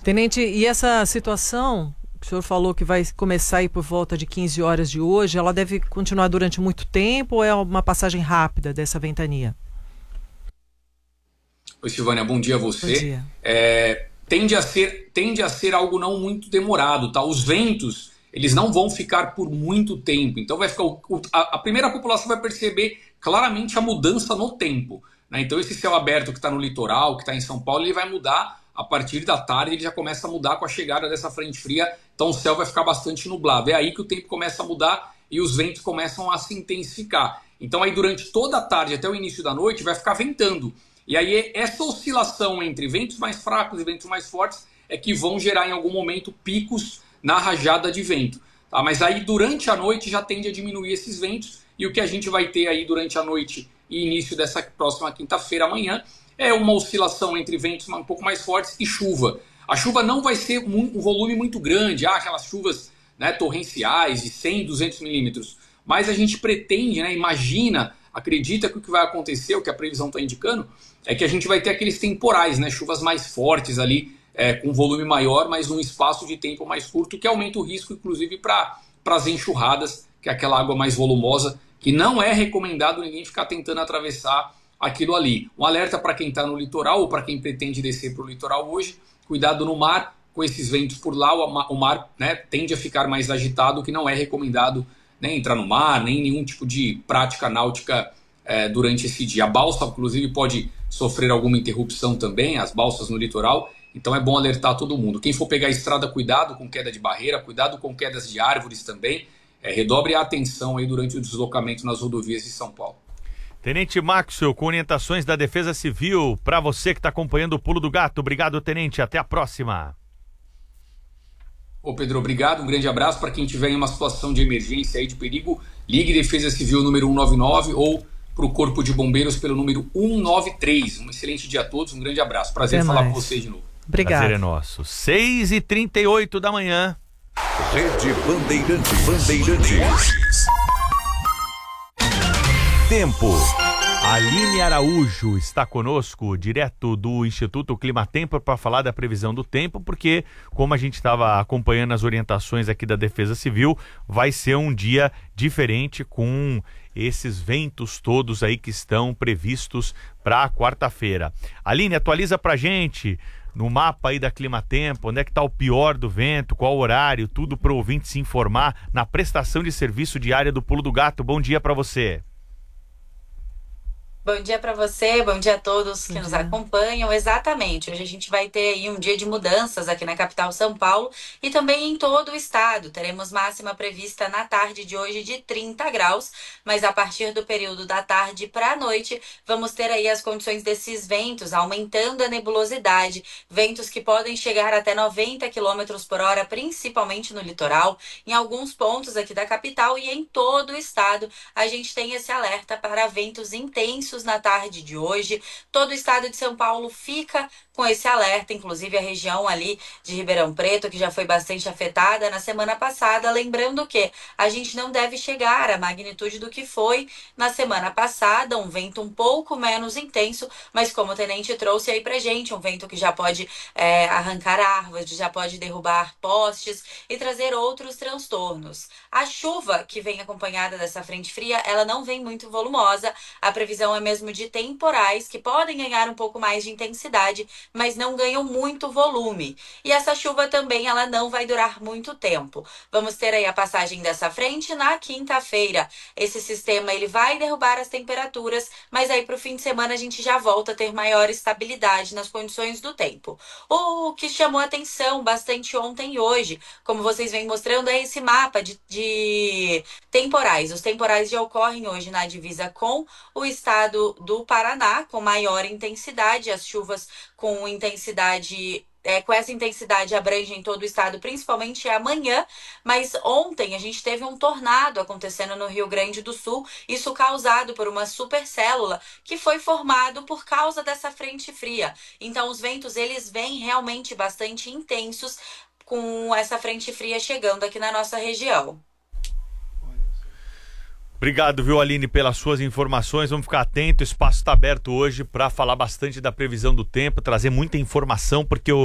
Tenente, e essa situação, o senhor falou que vai começar aí por volta de 15 horas de hoje, ela deve continuar durante muito tempo ou é uma passagem rápida dessa ventania? Oi, Silvânia, bom dia a você. Bom dia. Tende a ser algo não muito demorado, tá? Os ventos, eles não vão ficar por muito tempo, então vai ficar a primeira população vai perceber claramente a mudança no tempo, né? Então esse céu aberto que está no litoral, que está em São Paulo, ele vai mudar a partir da tarde, ele já começa a mudar com a chegada dessa frente fria, então o céu vai ficar bastante nublado. É aí que o tempo começa a mudar e os ventos começam a se intensificar. Então aí durante toda a tarde até o início da noite vai ficar ventando. E aí essa oscilação entre ventos mais fracos e ventos mais fortes é que vão gerar em algum momento picos na rajada de vento. Tá? Mas aí durante a noite já tende a diminuir esses ventos e o que a gente vai ter aí durante a noite e início dessa próxima quinta-feira, amanhã, é uma oscilação entre ventos um pouco mais fortes e chuva. A chuva não vai ser um volume muito grande, aquelas chuvas, né, torrenciais de 100, 200 milímetros. Mas a gente pretende, né, imagina, acredita que o que vai acontecer, o que a previsão está indicando, é que a gente vai ter aqueles temporais, né, chuvas mais fortes ali, com volume maior, mas num espaço de tempo mais curto, que aumenta o risco, inclusive, para as enxurradas, que é aquela água mais volumosa, que não é recomendado ninguém ficar tentando atravessar aquilo ali. Um alerta para quem está no litoral ou para quem pretende descer para o litoral hoje, cuidado no mar, com esses ventos por lá, o mar, né, tende a ficar mais agitado, que não é recomendado, né, entrar no mar, nem nenhum tipo de prática náutica durante esse dia. A balsa, inclusive, pode sofrer alguma interrupção também, as balsas no litoral, então é bom alertar todo mundo. Quem for pegar a estrada, cuidado com queda de barreira, cuidado com quedas de árvores também, redobre a atenção aí durante o deslocamento nas rodovias de São Paulo. Tenente Maxwell, com orientações da Defesa Civil, para você que está acompanhando o Pulo do Gato. Obrigado, Tenente, até a próxima. Ô Pedro, obrigado, um grande abraço. Para quem tiver em uma situação de emergência aí, de perigo, ligue Defesa Civil número 199 ou para o Corpo de Bombeiros pelo número 193. Um excelente dia a todos, um grande abraço. Prazer em falar com vocês de novo. Obrigado. Prazer é nosso. 6h38 da manhã. Rede Bandeirantes. Tempo. Aline Araújo está conosco, direto do Instituto Climatempo, para falar da previsão do tempo, porque, como a gente estava acompanhando as orientações aqui da Defesa Civil, vai ser um dia diferente com esses ventos todos aí que estão previstos para quarta-feira. Aline, atualiza pra gente no mapa aí da Climatempo, onde é que está o pior do vento, qual horário, tudo para o ouvinte se informar na prestação de serviço diária do Pulo do Gato. Bom dia para você. Bom dia para você, bom dia a todos que nos acompanham. Exatamente, hoje a gente vai ter aí um dia de mudanças aqui na capital São Paulo e também em todo o estado. Teremos máxima prevista na tarde de hoje de 30 graus, mas a partir do período da tarde para a noite vamos ter aí as condições desses ventos, aumentando a nebulosidade, ventos que podem chegar até 90 km por hora, principalmente no litoral, em alguns pontos aqui da capital e em todo o estado. A gente tem esse alerta para ventos intensos na tarde de hoje. Todo o estado de São Paulo fica com esse alerta, inclusive a região ali de Ribeirão Preto, que já foi bastante afetada na semana passada. Lembrando que a gente não deve chegar à magnitude do que foi na semana passada, um vento um pouco menos intenso, mas como o tenente trouxe aí pra gente, um vento que já pode arrancar árvores, já pode derrubar postes e trazer outros transtornos. A chuva que vem acompanhada dessa frente fria, ela não vem muito volumosa, a previsão é mesmo de temporais que podem ganhar um pouco mais de intensidade, mas não ganham muito volume. E essa chuva também ela não vai durar muito tempo. Vamos ter aí a passagem dessa frente na quinta-feira. Esse sistema ele vai derrubar as temperaturas, mas aí para o fim de semana a gente já volta a ter maior estabilidade nas condições do tempo. O que chamou atenção bastante ontem e hoje, como vocês vêm mostrando, é esse mapa de temporais. Os temporais já ocorrem hoje na divisa com o estado do Paraná, com maior intensidade, as chuvas com essa intensidade abrangem todo o estado, principalmente amanhã, mas ontem a gente teve um tornado acontecendo no Rio Grande do Sul, isso causado por uma supercélula que foi formado por causa dessa frente fria. Então os ventos eles vêm realmente bastante intensos com essa frente fria chegando aqui na nossa região. Obrigado, viu, Aline, pelas suas informações. Vamos ficar atento, o espaço está aberto hoje para falar bastante da previsão do tempo, trazer muita informação, porque